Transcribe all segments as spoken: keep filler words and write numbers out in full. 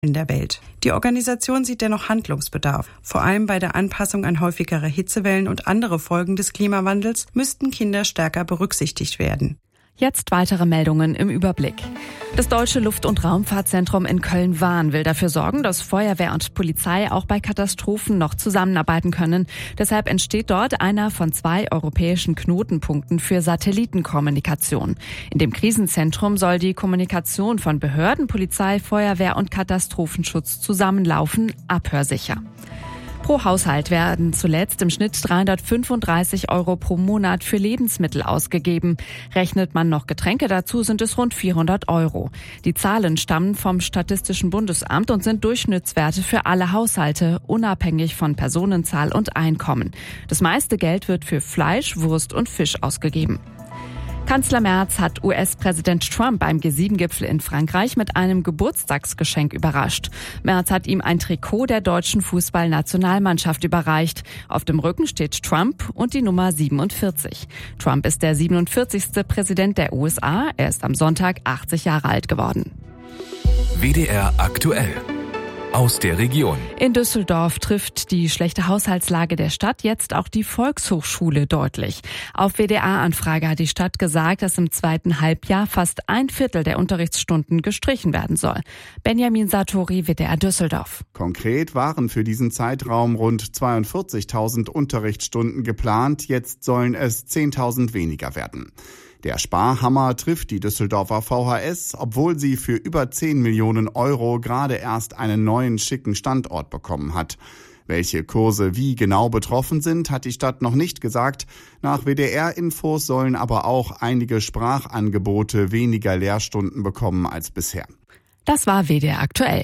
in der Welt. Die Organisation sieht dennoch Handlungsbedarf. Vor allem bei der Anpassung an häufigere Hitzewellen und andere Folgen des Klimawandels müssten Kinder stärker berücksichtigt werden. Jetzt weitere Meldungen im Überblick. Das Deutsche Luft- und Raumfahrtzentrum in Köln-Wahn will dafür sorgen, dass Feuerwehr und Polizei auch bei Katastrophen noch zusammenarbeiten können. Deshalb entsteht dort einer von zwei europäischen Knotenpunkten für Satellitenkommunikation. In dem Krisenzentrum soll die Kommunikation von Behörden, Polizei, Feuerwehr und Katastrophenschutz zusammenlaufen, abhörsicher. Pro Haushalt werden zuletzt im Schnitt dreihundertfünfunddreißig Euro pro Monat für Lebensmittel ausgegeben. Rechnet man noch Getränke dazu, sind es rund vierhundert Euro. Die Zahlen stammen vom Statistischen Bundesamt und sind Durchschnittswerte für alle Haushalte, unabhängig von Personenzahl und Einkommen. Das meiste Geld wird für Fleisch, Wurst und Fisch ausgegeben. Kanzler Merz hat U S-Präsident Trump beim G sieben Gipfel in Frankreich mit einem Geburtstagsgeschenk überrascht. Merz hat ihm ein Trikot der deutschen Fußballnationalmannschaft überreicht. Auf dem Rücken steht Trump und die Nummer siebenundvierzig. Trump ist der siebenundvierzigste Präsident der U S A. Er ist am Sonntag achtzig Jahre alt geworden. W D R aktuell. Aus der Region. In Düsseldorf trifft die schlechte Haushaltslage der Stadt jetzt auch die Volkshochschule deutlich. Auf W D R-Anfrage hat die Stadt gesagt, dass im zweiten Halbjahr fast ein Viertel der Unterrichtsstunden gestrichen werden soll. Benjamin Sartori, W D R Düsseldorf. Konkret waren für diesen Zeitraum rund zweiundvierzigtausend Unterrichtsstunden geplant. Jetzt sollen es zehntausend weniger werden. Der Sparhammer trifft die Düsseldorfer V H S, obwohl sie für über zehn Millionen Euro gerade erst einen neuen schicken Standort bekommen hat. Welche Kurse wie genau betroffen sind, hat die Stadt noch nicht gesagt. Nach W D R-Infos sollen aber auch einige Sprachangebote weniger Lehrstunden bekommen als bisher. Das war W D R aktuell.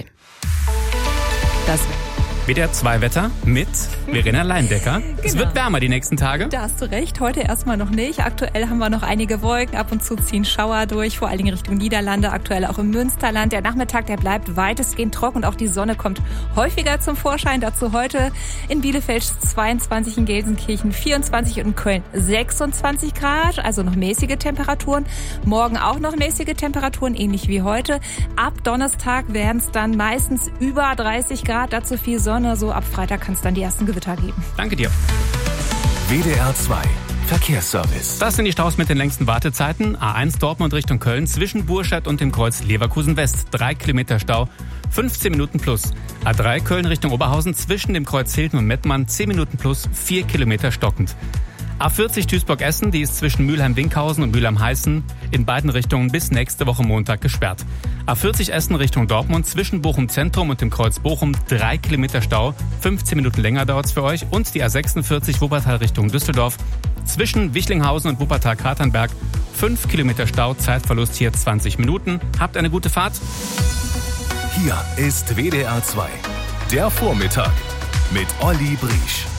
Das W D R zwei Wetter mit Verena Leindecker. Genau. Es wird wärmer die nächsten Tage. Da hast du recht, heute erstmal noch nicht. Aktuell haben wir noch einige Wolken, ab und zu ziehen Schauer durch, vor allen Dingen Richtung Niederlande, aktuell auch im Münsterland. Der Nachmittag, der bleibt weitestgehend trocken und auch die Sonne kommt häufiger zum Vorschein. Dazu heute in Bielefeld zweiundzwanzig, in Gelsenkirchen vierundzwanzig und in Köln sechsundzwanzig Grad, also noch mäßige Temperaturen. Morgen auch noch mäßige Temperaturen, ähnlich wie heute. Ab Donnerstag werden es dann meistens über dreißig Grad, dazu viel Sonne. So ab Freitag kann es dann die ersten Gewitter geben. Danke dir. W D R zwei Verkehrsservice. Das sind die Staus mit den längsten Wartezeiten. A eins Dortmund Richtung Köln zwischen Burscheid und dem Kreuz Leverkusen West. Drei Kilometer Stau, fünfzehn Minuten plus. A drei Köln Richtung Oberhausen zwischen dem Kreuz Hilden und Mettmann. zehn Minuten plus, vier Kilometer stockend. A vierzig Duisburg-Essen, die ist zwischen Mülheim-Winkhausen und Mülheim-Heißen in beiden Richtungen bis nächste Woche Montag gesperrt. A vierzig Essen Richtung Dortmund zwischen Bochum Zentrum und dem Kreuz Bochum, drei Kilometer Stau, fünfzehn Minuten länger dauert's für euch. Und die A sechsundvierzig Wuppertal Richtung Düsseldorf zwischen Wichlinghausen und Wuppertal-Katernberg, fünf Kilometer Stau, Zeitverlust hier zwanzig Minuten. Habt eine gute Fahrt. Hier ist W D R zwei, der Vormittag mit Olli Briesch.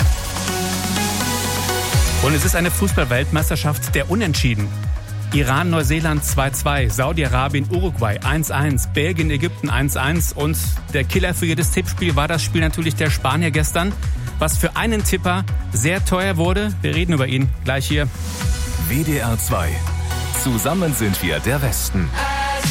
Und es ist eine Fußball-Weltmeisterschaft der Unentschieden. Iran, Neuseeland zwei zwei, Saudi-Arabien, Uruguay eins eins, Belgien, Ägypten eins eins und der Killer für jedes Tippspiel war das Spiel natürlich der Spanier gestern, was für einen Tipper sehr teuer wurde. Wir reden über ihn gleich hier. W D R zwei. Zusammen sind wir der Westen.